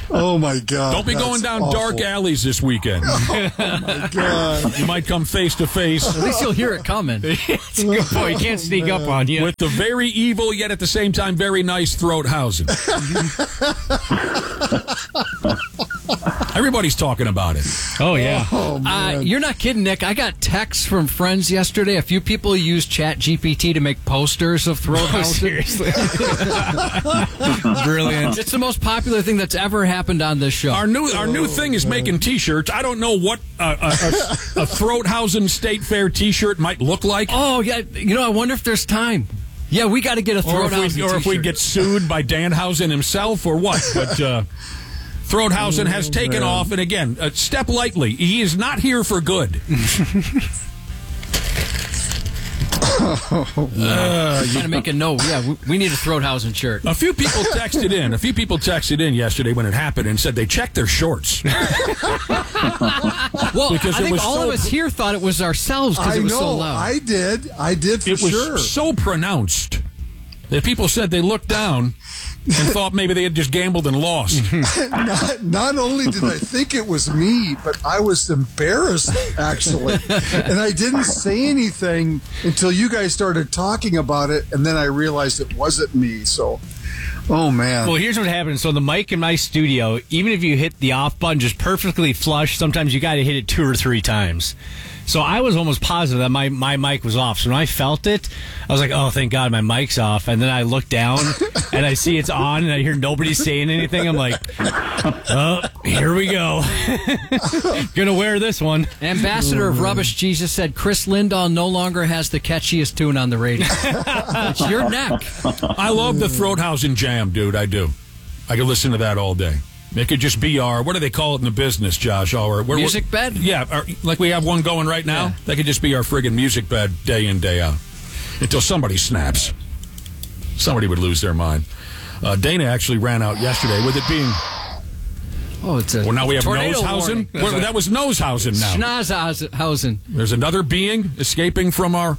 Oh, my God. Don't be going down dark alleys this weekend. Oh, my God. You might come face to face. At least you'll hear it coming. It's a good point. He can't sneak up on you. With the very evil, yet at the same time, very nice Throathausen. Everybody's talking about it. Oh, yeah. Oh, man. You're not kidding, Nick. I got texts from friends yesterday. A few people used ChatGPT to make posters of Throathausen. Seriously. Brilliant. It's the most popular thing that's ever happened on this show. Our new thing is making T-shirts. I don't know what a Throathausen State Fair T-shirt might look like. Oh, yeah. I wonder if there's time. Yeah, we got to get a Throathausen T-shirt. Or if we get sued by Danhausen himself or what. But Throathausen has taken off. And again, step lightly. He is not here for good. Trying to make a note. Yeah, we need a Throathausen shirt. A few people texted in yesterday when it happened and said they checked their shorts. Well, Because I it think was all so- of us here thought it was ourselves because I it was know. so loud. I did for It was sure. so pronounced that people said they looked down and thought maybe they had just gambled and lost. Not only did I think it was me, but I was embarrassed, actually. And I didn't say anything until you guys started talking about it, and then I realized it wasn't me. So, oh, man. Well, here's what happens. So the mic in my studio, even if you hit the off button just perfectly flush, sometimes you got to hit it 2 or 3 times. So I was almost positive that my mic was off. So when I felt it, I was like, oh, thank God my mic's off. And then I look down and I see it's on and I hear nobody saying anything. I'm like, oh, here we go. Gonna wear this one. Ambassador of Rubbish Jesus said Chris Lindahl no longer has the catchiest tune on the radio. It's your neck. I love the Throathausen Jam, dude. I do. I could listen to that all day. It could just be our, what do they call it in the business, Josh? Music bed? Yeah, like we have one going right now. Yeah. That could just be our friggin' music bed day in, day out. Until somebody snaps. Somebody would lose their mind. Dana actually ran out yesterday with it being... Oh, it's a Well, now we have tornado Nosehausen. warning. Well, that was Nosehausen now. Schnazhausen. There's another being escaping from our...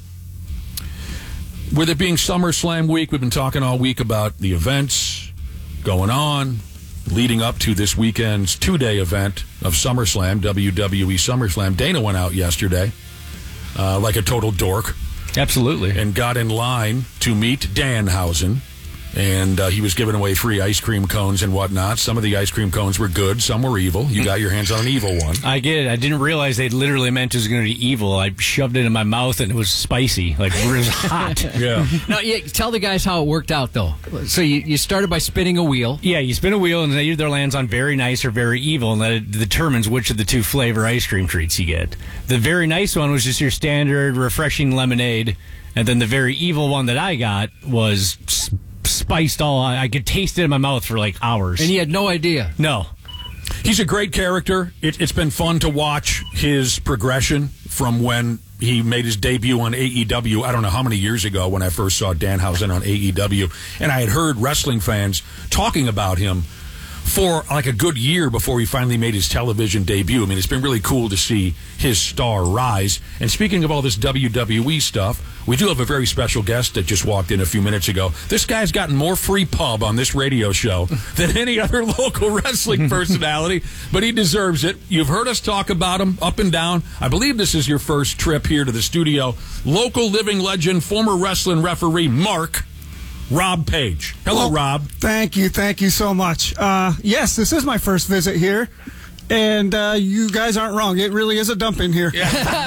With it being SummerSlam week, we've been talking all week about the events going on, leading up to this weekend's 2-day event of SummerSlam, WWE SummerSlam. Dana went out yesterday like a total dork Absolutely. and got in line to meet Danhausen. And he was giving away free ice cream cones and whatnot. Some of the ice cream cones were good. Some were evil. You got your hands on an evil one. I get it. I didn't realize they literally meant it was going to be evil. I shoved it in my mouth and it was spicy. Like, it was hot. Yeah. No, tell the guys how it worked out, though. So you started by spinning a wheel. Yeah, you spin a wheel and it either lands on very nice or very evil, and that determines which of the 2 flavor ice cream treats you get. The very nice one was just your standard refreshing lemonade, and then the very evil one that I got was spiced all. I could taste it in my mouth for like hours. And you had no idea. No. He's a great character. It's been fun to watch his progression from when he made his debut on AEW. I don't know how many years ago when I first saw Danhausen on AEW. And I had heard wrestling fans talking about him for like a good year before he finally made his television debut. I mean, it's been really cool to see his star rise. And speaking of all this WWE stuff, we do have a very special guest that just walked in a few minutes ago. This guy's gotten more free pub on this radio show than any other local wrestling personality, but he deserves it. You've heard us talk about him up and down. I believe this is your first trip here to the studio. Local living legend, former wrestling referee, Rob Page. Hello, Rob. Thank you so much. Yes, this is my first visit here, and you guys aren't wrong. It really is a dump in here.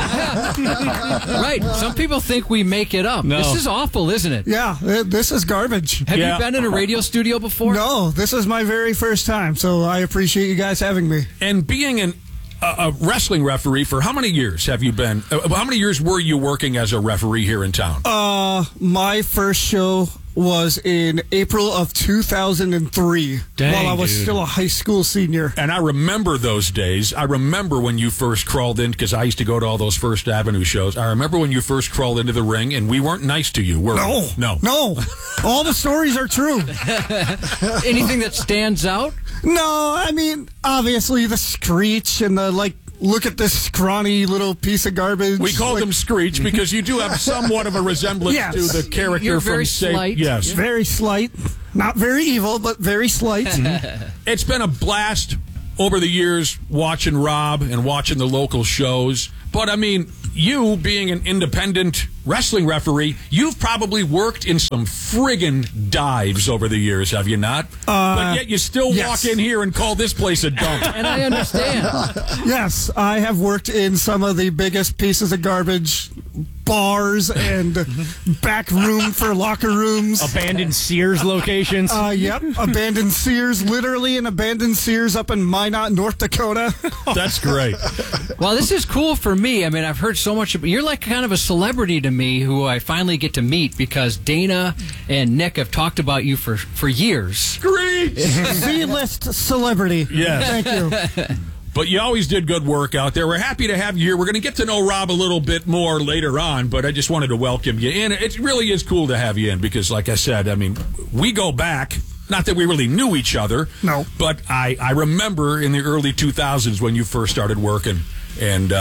Right. Some people think we make it up. No. This is awful, isn't it? Yeah, this is garbage. Have Yeah. you been in a radio studio before? No, this is my very first time, so I appreciate you guys having me. And being a wrestling referee, for how many years have you been? How many years were you working as a referee here in town? My first show was in April of 2003 Dang, while I was dude. still a high school senior. And I remember those days. I remember when you first crawled in, because I used to go to all those First Avenue shows. I remember when you first crawled into the ring, and we weren't nice to you, were we? No. All the stories are true. Anything that stands out? No, I mean, obviously the screech and the, look at this scrawny little piece of garbage. We called him Screech because you do have somewhat of a resemblance Yes. to the character You're from very Save. slight. Yes. Very slight. Not very evil, but very slight. It's been a blast over the years watching Rob and watching the local shows. But, I mean, you being an independent wrestling referee, you've probably worked in some friggin' dives over the years, have you not? But yet you still walk in here and call this place a dump. And I understand. Yes, I have worked in some of the biggest pieces of garbage, bars and back room for locker rooms. Abandoned Sears locations. Yep, abandoned Sears, literally an abandoned Sears up in Minot, North Dakota. That's great. Well, this is cool for me. I mean, I've heard so much. You're like kind of a celebrity to me who I finally get to meet because Dana and Nick have talked about you for years. Screech! C-list celebrity. Yes. Thank you. But you always did good work out there. We're happy to have you here. We're going to get to know Rob a little bit more later on, but I just wanted to welcome you in. It really is cool to have you in because, like I said, I mean, we go back. Not that we really knew each other. No. But I remember in the early 2000s when you first started working, and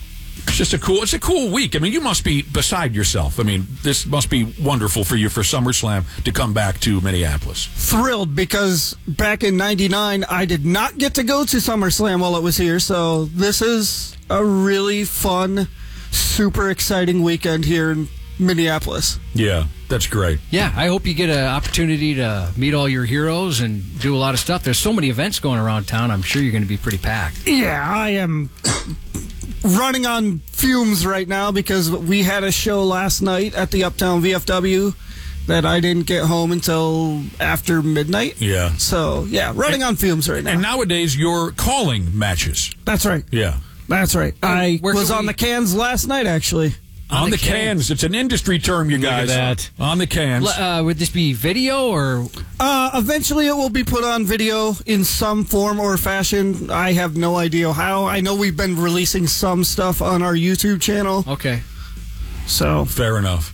it's a cool week. I mean, you must be beside yourself. I mean, this must be wonderful for you for SummerSlam to come back to Minneapolis. Thrilled because back in '99, I did not get to go to SummerSlam while it was here, so this is a really fun, super exciting weekend here in Minneapolis. Yeah, that's great. Yeah, I hope you get an opportunity to meet all your heroes and do a lot of stuff. There's so many events going around town. I'm sure you're going to be pretty packed. Yeah, I am running on fumes right now because we had a show last night at the Uptown VFW that I didn't get home until after midnight. Yeah. So, yeah, running on fumes right now. And nowadays, you're calling matches. That's right. Yeah. That's right. I where was can on we- the cans last night, actually. On the cans. It's an industry term, you guys. at that. On the cans. Would this be video or? Eventually, it will be put on video in some form or fashion. I have no idea how. I know we've been releasing some stuff on our YouTube channel. Okay. So, Fair enough.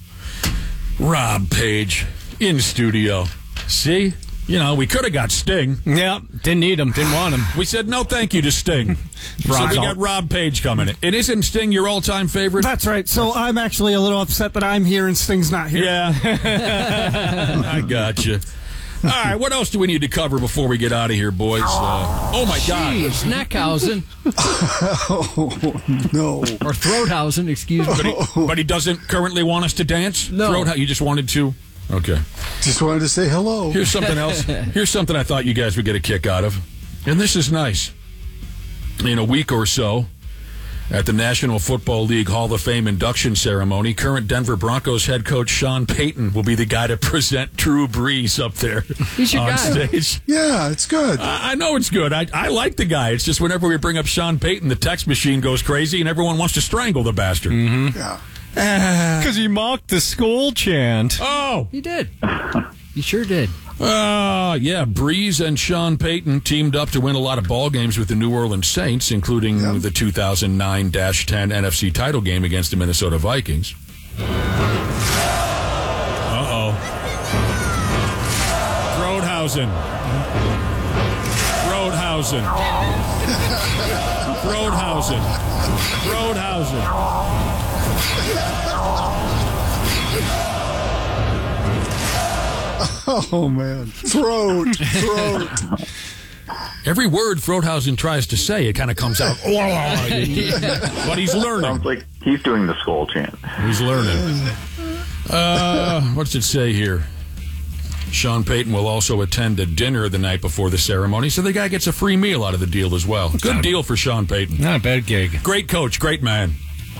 Rob Page in studio. See? You know, we could have got Sting. Yeah, didn't need him, didn't want him. We said no thank you to Sting. So we got Rob Page coming in. It isn't Sting your all-time favorite? that's right. So, I'm actually a little upset that I'm here and Sting's not here. Yeah. I got you. All right, what else do we need to cover before we get out of here, boys? Oh, my God. Jeez, Neckhausen. No. Or Throathausen, excuse me. But he doesn't currently want us to dance? No. You just wanted to? Okay. Just wanted to say hello. Here's something else. Here's something I thought you guys would get a kick out of. And this is nice. In a week or so, at the National Football League Hall of Fame induction ceremony, current Denver Broncos head coach Sean Payton will be the guy to present Drew Brees up there He's your on guy. stage. Yeah, it's good. I know it's good. I like the guy. It's just whenever we bring up Sean Payton, the text machine goes crazy and everyone wants to strangle the bastard. Yeah. Because he mocked the skull chant. Oh! He did. He sure did. Yeah, Breeze and Sean Payton teamed up to win a lot of ball games with the New Orleans Saints, including the 2009-10 NFC title game against the Minnesota Vikings. Uh-oh. Roadhausen. Roadhausen. Roadhausen. Roadhausen. Oh, man. Throat. Every word Throathausen tries to say, it kind of comes out. But he's learning. Sounds like he's doing the skull chant. He's learning. What does it say here? Sean Payton will also attend a dinner the night before the ceremony, so the guy gets a free meal out of the deal as well. Good deal for Sean Payton. Not a bad gig. Great coach, great man.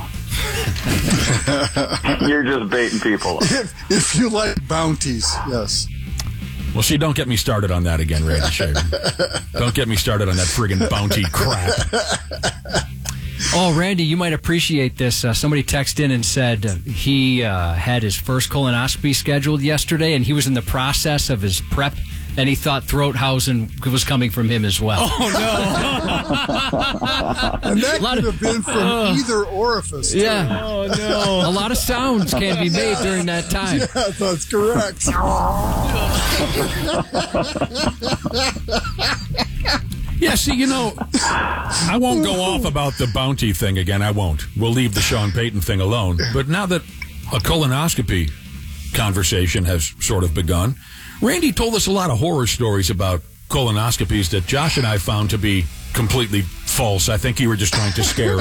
You're just baiting people. If you like bounties, yes. Well, see, don't get me started on that again, Randy Shaver. Don't get me started on that friggin' bounty crap. Oh, Randy, you might appreciate this. Somebody texted in and said he had his first colonoscopy scheduled yesterday, and he was in the process of his prep, and he thought Throathausen was coming from him as well. Oh, And that Lot could of- have been from either orifice. too. Yeah. Oh, no. A lot of sounds can be made during that time. Yeah, that's correct. Yeah, see, you know, I won't go off about the bounty thing again. I won't. We'll leave the Sean Payton thing alone. But now that a colonoscopy conversation has sort of begun, Randy told us a lot of horror stories about colonoscopies that Josh and I found to be completely false. I think you were just trying to scare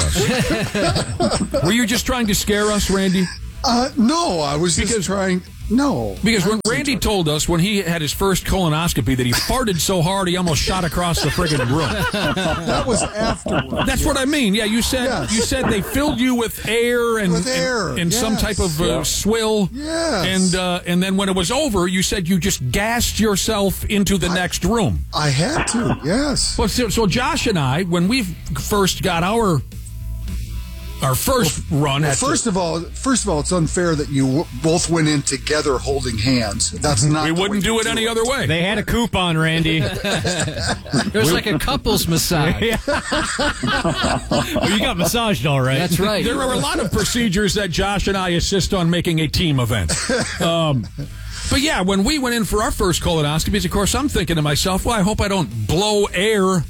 us. Were you just trying to scare us, Randy? No, I was just trying. No. Because when Randy told us when he had his first colonoscopy that he farted so hard he almost shot across the friggin' room. That was afterwards. That's what I mean. Yeah, you said they filled you with air and some type of swill. Yes. And then when it was over, you said you just gassed yourself into the next room. I had to, yes. Well, so Josh and I, when we first got our first run. Well, first of all, it's unfair that you both went in together holding hands. That's not. We wouldn't do it any other way. They had a coupon, Randy. It was like a couple's massage. Well, you got massaged all right. That's right. There are a lot of procedures that Josh and I assist on making a team event. But yeah, when we went in for our first colonoscopies, of course, I'm thinking to myself, well, I hope I don't blow air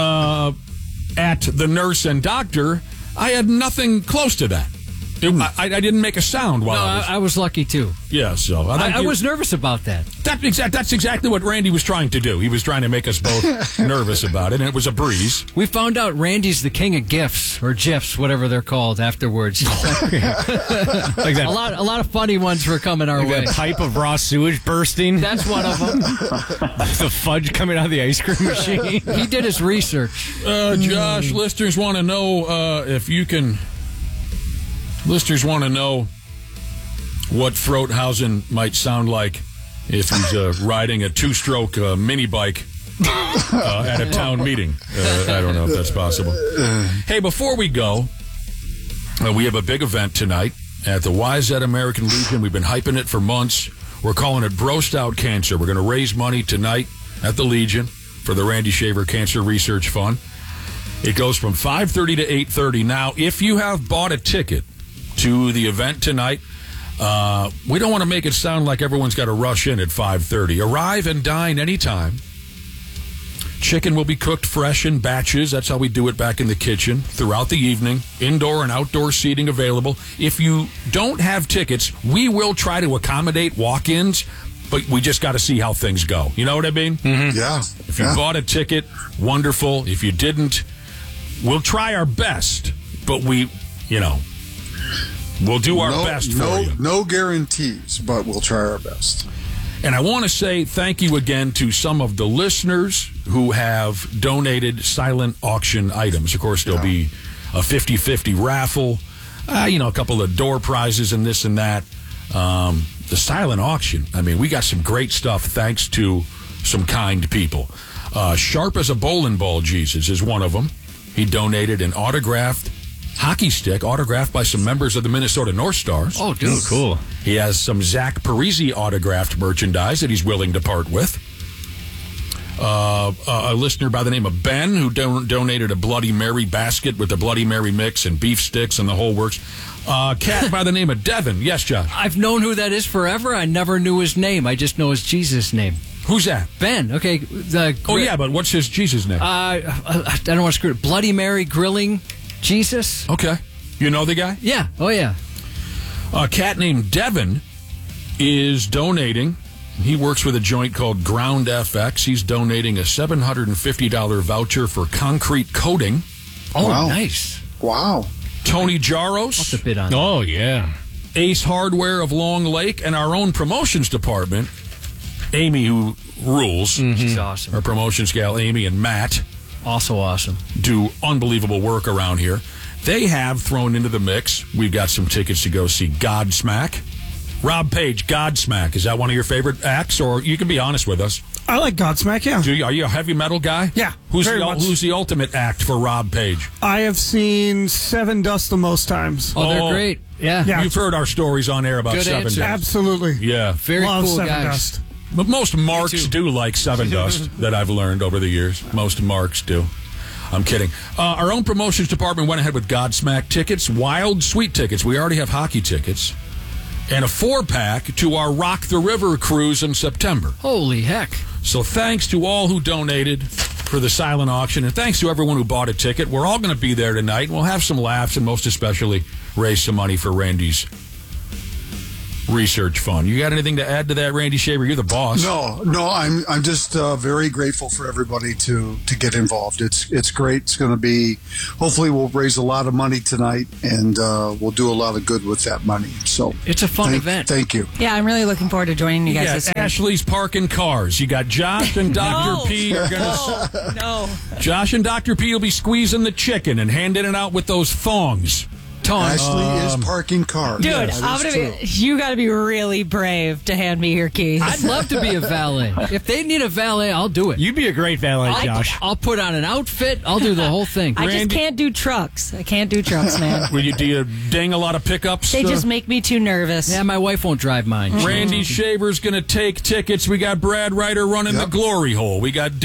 at the nurse and doctor. I had nothing close to that. I didn't make a sound while I was lucky too. Yeah, so I was nervous about that. That's exactly what Randy was trying to do. He was trying to make us both nervous about it, and it was a breeze. We found out Randy's the king of gifs or gifs, whatever they're called afterwards. Like that, a lot of funny ones were coming our way. That pipe of raw sewage bursting. That's one of them. The fudge coming out of the ice cream machine. He did his research. Josh, listeners want to know if you can. Listeners want to know what Frothausen might sound like if he's riding a two-stroke mini bike at a town meeting. I don't know if that's possible. Hey, before we go, we have a big event tonight at the YZ American Legion. We've been hyping it for months. We're calling it Brost Out Cancer. We're going to raise money tonight at the Legion for the Randy Shaver Cancer Research Fund. It goes from 5:30 to 8:30. Now, if you have bought a ticket to the event tonight, we don't want to make it sound like everyone's got to rush in at 5:30. Arrive and dine anytime. Chicken will be cooked fresh in batches. That's how we do it back in the kitchen throughout the evening. Indoor and outdoor seating available. If you don't have tickets, we will try to accommodate walk-ins, but we just got to see how things go. You know what I mean? Mm-hmm. Yeah. If you bought a ticket, wonderful. If you didn't, we'll try our best, but we'll do our best for you. No guarantees, but we'll try our best. And I want to say thank you again to some of the listeners who have donated silent auction items. Of course, there'll be a 50-50 raffle, a couple of door prizes and this and that. The silent auction, I mean, we got some great stuff thanks to some kind people. Sharp as a bowling ball Jesus is one of them. He donated an autographed hockey stick autographed by some members of the Minnesota North Stars. Oh, dude. Cool. He has some Zach Parisi autographed merchandise that he's willing to part with. A listener by the name of Ben who donated a Bloody Mary basket with the Bloody Mary mix and beef sticks and the whole works. Cat by the name of Devin. Yes, Josh? I've known who that is forever. I never knew his name. I just know his Jesus name. Who's that? Ben. Okay. But what's his Jesus name? I don't want to screw it. Bloody Mary grilling Jesus. Okay. You know the guy? Yeah. Oh, yeah. A cat named Devin is donating. He works with a joint called Ground FX. He's donating a $750 voucher for concrete coating. Oh, wow. Nice. Wow. Tony Jaros. Off the bid on that. Oh, yeah. Ace Hardware of Long Lake, and our own promotions department, Amy, who rules. She's awesome. Our promotions gal, Amy and Matt, Also awesome. do unbelievable work around here. They have thrown into the mix. We've got some tickets to go see Godsmack. Rob Page, Godsmack. Is that one of your favorite acts? Or you can be honest with us. I like Godsmack, yeah. Are you a heavy metal guy? Yeah, Who's very much. the ultimate act for Rob Page? I have seen Seven Dust the most times. Oh, they're Oh. great. Yeah. Yeah. You've heard our stories on air about Good Seven answer. Dust. Absolutely. Yeah. Very Love cool Seven guys. Dust. But most marks too. do like Seven Dust that I've learned over the years. Most marks do. I'm kidding. Our own promotions department went ahead with Godsmack tickets, Wild Sweet tickets. We already have hockey tickets. And a 4-pack to our Rock the River cruise in September. Holy heck. So thanks to all who donated for the silent auction, and thanks to everyone who bought a ticket. We're all going to be there tonight. We'll have some laughs and most especially raise some money for Randy's research fund. You got anything to add to that, Randy Shaver? You're the boss. No, I'm just very grateful for everybody to get involved. It's great. It's going to be, hopefully we'll raise a lot of money tonight, and we'll do a lot of good with that money. So it's a fun event. Thank you. Yeah, I'm really looking forward to joining you guys Yeah, this year. Ashley's parking cars. You got Josh and Dr. P are gonna. No. Josh and Dr. P will be squeezing the chicken and handing it out with those thongs. Ashley is parking cars. Dude, Yes, you got to be really brave to hand me your keys. I'd love to be a valet. If they need a valet, I'll do it. You'd be a great valet, Josh. I'll put on an outfit. I'll do the whole thing. I just can't do trucks. I can't do trucks, man. Do you ding a lot of pickups? They just make me too nervous. Yeah, my wife won't drive mine. Randy Shaver's going to take tickets. We got Brad Ryder running the glory hole. We got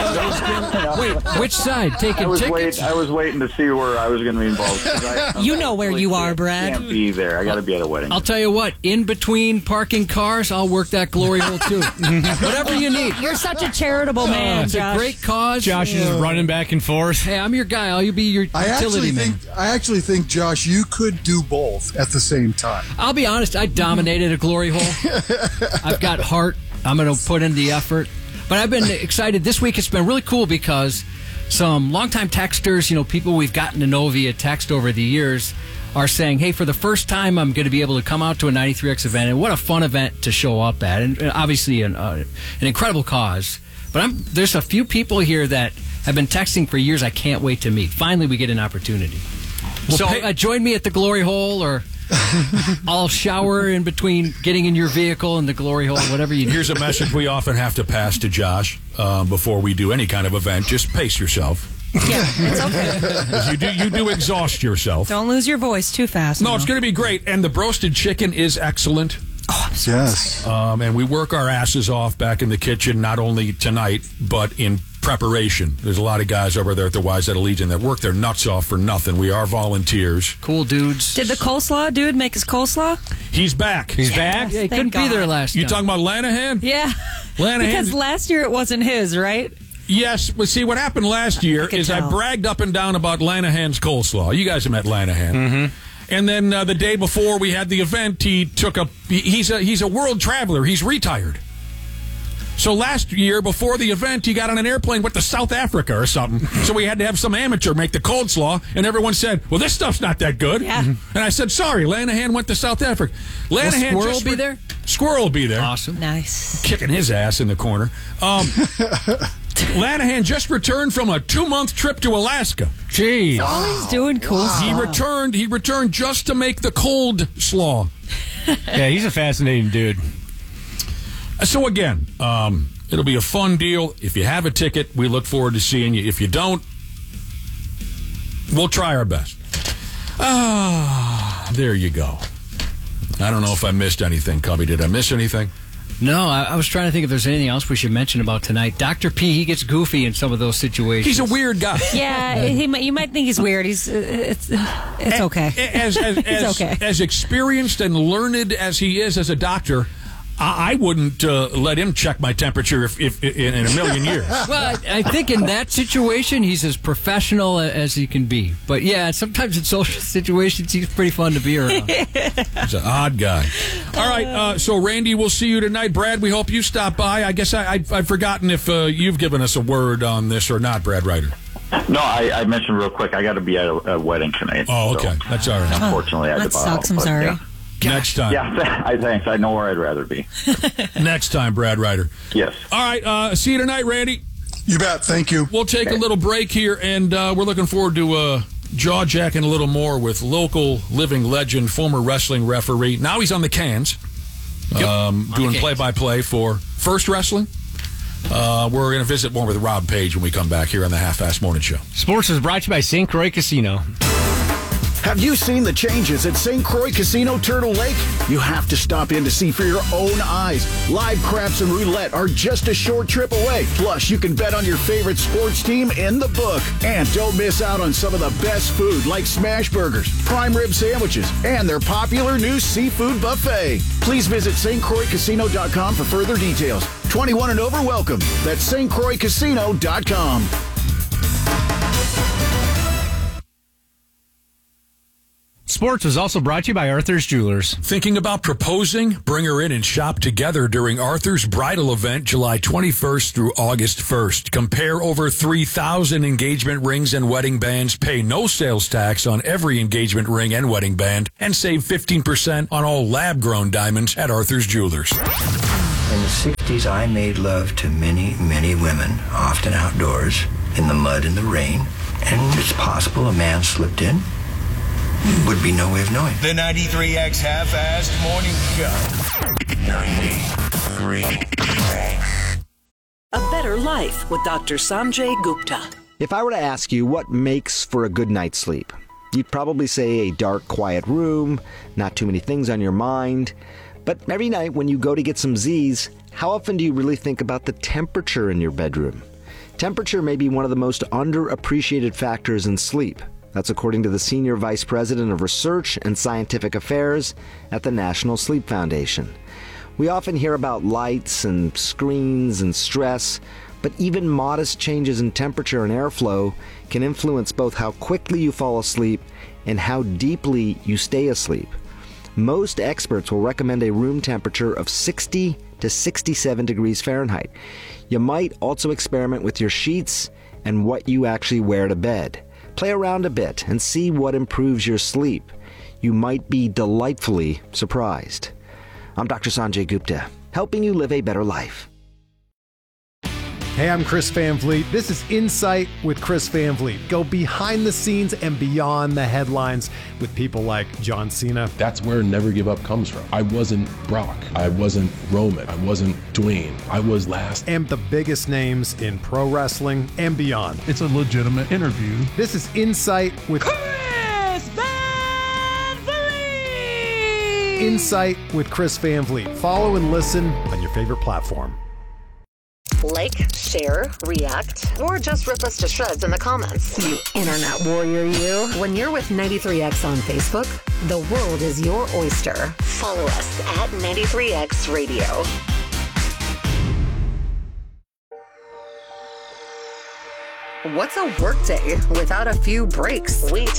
Dana. Wait, which side? Taking tickets? I was waiting to see where I was going to be involved. You know where you are, Brad. Can't be there. I got to be at a wedding. I'll tell you what, in between parking cars, I'll work that glory hole too. Whatever you need. You're such a charitable man, It's Josh. a great cause. Josh is running back and forth. Hey, I'm your guy. I'll be your utility man. I actually think, Josh, you could do both at the same time. I'll be honest, I dominated a glory hole. I've got heart. I'm going to put in the effort. But I've been excited. This week it's been really cool because some longtime texters, people we've gotten to know via text over the years, are saying, hey, for the first time, I'm going to be able to come out to a 93X event, and what a fun event to show up at, and obviously an incredible cause. But there's a few people here that have been texting for years I can't wait to meet. Finally, we get an opportunity. Well, So join me at the glory hole, or I'll shower in between getting in your vehicle and the glory hole, whatever you need. Here's a message we often have to pass to Josh before we do any kind of event. Just pace yourself. Yeah, it's okay. 'Cause you do exhaust yourself. Don't lose your voice too fast. No, it's going to be great. And the broasted chicken is excellent. Yes. And we work our asses off back in the kitchen, not only tonight, but in preparation. There's a lot of guys over there at the Wayzata Legion that work their nuts off for nothing. We are volunteers. Cool dudes. Did the coleslaw dude make his coleslaw? He's back. He's back? Yeah, he couldn't Thank be there God. last time. You talking about Lanahan? Yeah. Lanahan. Because last year it wasn't his, right? Yes, but see, what happened last year could is I tell. bragged up and down about Lanahan's coleslaw. You guys have met Lanahan. Mm-hmm. And then the day before we had the event, he's a world traveler. He's retired. So last year, before the event, he got on an airplane, went to South Africa or something. So we had to have some amateur make the coleslaw, and everyone said, well, this stuff's not that good. Yeah. And I said, sorry, Lanahan went to South Africa. Lanahan Squirrel just be there? Squirrel will be there. Awesome. Nice. Kicking his ass in the corner. Lanahan just returned from a 2-month trip to Alaska. Jeez. Oh, he's doing cool stuff. He returned just to make the cold slaw. Yeah, he's a fascinating dude. So again, it'll be a fun deal. If you have a ticket, we look forward to seeing you. If you don't, we'll try our best. There you go. I don't know if I missed anything, Cubby. Did I miss anything? No, I was trying to think if there's anything else we should mention about tonight. Dr. P, he gets goofy in some of those situations. He's a weird guy. Yeah, you might think he's weird. It's okay. It's okay. As experienced and learned as he is as a doctor, I wouldn't let him check my temperature if in a million years. Well, I think in that situation, he's as professional as he can be. But yeah, sometimes in social situations, he's pretty fun to be around. He's an odd guy. All right, so Randy, we'll see you tonight. Brad, we hope you stop by. I guess I've forgotten if you've given us a word on this or not, Brad Ryder. No, I mentioned real quick, I got to be at a wedding tonight. Oh, okay. So, That's all right. unfortunately, I had That to bow sucks. I'm but, sorry. Yeah. Next time. Yeah, thanks. I know where I'd rather be. Next time, Brad Ryder. Yes. All right, see you tonight, Randy. You bet. Thank you. We'll take a little break here, and we're looking forward to jaw-jacking a little more with local living legend, former wrestling referee. Now he's on the cans, doing play-by-play for First Wrestling. We're going to visit more with Rob Page when we come back here on the Half-Assed Morning Show. Sports is brought to you by St. Croix Casino. Have you seen the changes at St. Croix Casino Turtle Lake? You have to stop in to see for your own eyes. Live craps and roulette are just a short trip away. Plus, you can bet on your favorite sports team in the book. And don't miss out on some of the best food like smash burgers, prime rib sandwiches, and their popular new seafood buffet. Please visit stcroixcasino.com for further details. 21 and over welcome. That's stcroixcasino.com. Sports Sports was also brought to you by Arthur's Jewelers. Thinking about proposing? Bring her in and shop together during Arthur's bridal event July 21st through August 1st. Compare over 3,000 engagement rings and wedding bands, pay no sales tax on every engagement ring and wedding band, and save 15% on all lab-grown diamonds at Arthur's Jewelers. In the 60s, I made love to many, many women, often outdoors, in the mud and the rain. And it's possible a man slipped in. Would be no way of knowing. The 93X Half-Assed Morning Show. 93X. A Better Life with Dr. Sanjay Gupta. If I were to ask you what makes for a good night's sleep, you'd probably say a dark, quiet room, not too many things on your mind. But every night when you go to get some Z's, how often do you really think about the temperature in your bedroom? Temperature may be one of the most underappreciated factors in sleep. That's according to the Senior Vice President of Research and Scientific Affairs at the National Sleep Foundation. We often hear about lights and screens and stress, but even modest changes in temperature and airflow can influence both how quickly you fall asleep and how deeply you stay asleep. Most experts will recommend a room temperature of 60 to 67 degrees Fahrenheit. You might also experiment with your sheets and what you actually wear to bed. Play around a bit and see what improves your sleep. You might be delightfully surprised. I'm Dr. Sanjay Gupta, helping you live a better life. Hey, I'm Chris Van Vliet. This is Insight with Chris Van Vliet. Go behind the scenes and beyond the headlines with people like John Cena. That's where Never Give Up comes from. I wasn't Brock. I wasn't Roman. I wasn't Dwayne. I was last. And the biggest names in pro wrestling and beyond. It's a legitimate interview. This is Insight with Chris Van Vliet. Insight with Chris Van Vliet. Follow and listen on your favorite platform. Like, share, react, or just rip us to shreds in the comments. You internet warrior, you. When you're with 93X on Facebook, the world is your oyster. Follow us at 93X Radio. What's a workday without a few breaks? We